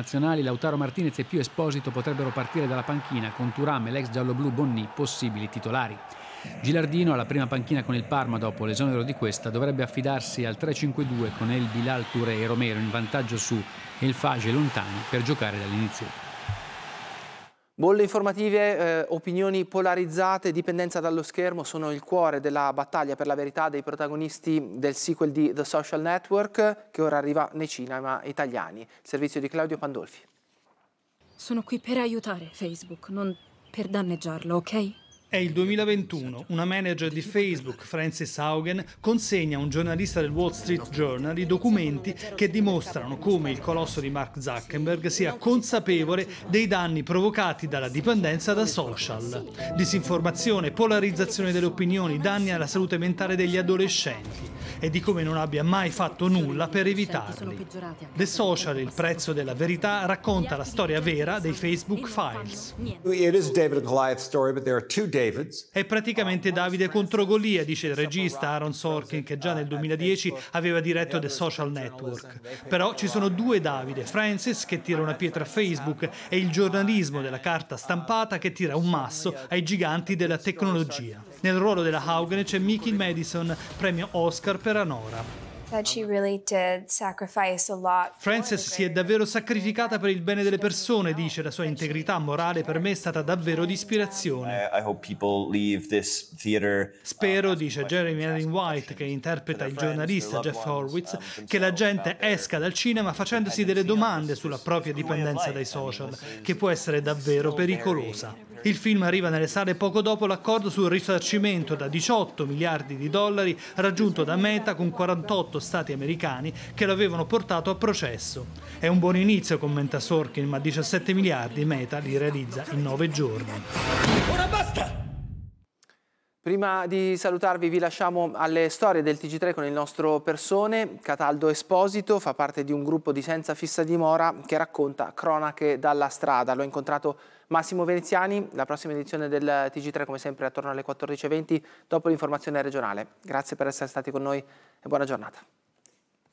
nazionali, Lautaro Martinez e Pio Esposito potrebbero partire dalla panchina, con Thuram e l'ex gialloblu Bonni possibili titolari. Gilardino, alla prima panchina con il Parma dopo l'esonero di questa, dovrebbe affidarsi al 3-5-2 con El Bilal, Touré e Romero in vantaggio su El Fage e Lontani per giocare dall'inizio. Bolle informative, opinioni polarizzate, dipendenza dallo schermo sono il cuore della battaglia per la verità dei protagonisti del sequel di The Social Network, che ora arriva nei cinema italiani. Il servizio di Claudio Pandolfi. Sono qui per aiutare Facebook, non per danneggiarlo, ok? È il 2021. Una manager di Facebook, Frances Haugen, consegna a un giornalista del Wall Street Journal i documenti che dimostrano come il colosso di Mark Zuckerberg sia consapevole dei danni provocati dalla dipendenza da social. Disinformazione, polarizzazione delle opinioni, danni alla salute mentale degli adolescenti e di come non abbia mai fatto nulla per evitarli. The Social, il prezzo della verità, racconta la storia vera dei Facebook Files. It is a David and Goliath story, but there are two Davids. È praticamente Davide contro Golia, dice il regista Aaron Sorkin, che già nel 2010 aveva diretto The Social Network. Però ci sono due Davide, Frances che tira una pietra a Facebook e il giornalismo della carta stampata che tira un masso ai giganti della tecnologia. Nel ruolo della Haugen c'è Mickey Madison, premio Oscar per Anora. Frances si è davvero sacrificata per il bene delle persone, dice. La sua integrità morale per me è stata davvero di ispirazione. Spero, dice Jeremy Allen White, che interpreta il giornalista Jeff Horowitz, che la gente esca dal cinema facendosi delle domande sulla propria dipendenza dai social, che può essere davvero pericolosa. Il film arriva nelle sale poco dopo l'accordo sul risarcimento da 18 miliardi di dollari raggiunto da Meta con 48 stati americani che lo avevano portato a processo. È un buon inizio, commenta Sorkin, ma 17 miliardi Meta li realizza in 9 giorni. Ora basta! Prima di salutarvi vi lasciamo alle storie del TG3 con il nostro Persone. Cataldo Esposito fa parte di un gruppo di senza fissa dimora che racconta cronache dalla strada. L'ho incontrato Massimo Veneziani, la prossima edizione del TG3 come sempre attorno alle 14:20 dopo l'informazione regionale. Grazie per essere stati con noi e buona giornata.